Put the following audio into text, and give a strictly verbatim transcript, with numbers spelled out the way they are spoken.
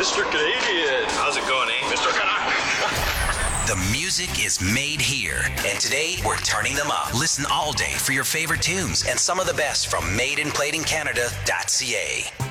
Mister Canadian. How's it going, eh? Mister Canuck. The music is made here, and today we're turning them up. Listen all day for your favorite tunes and some of the best from made and played in Canada dot c a.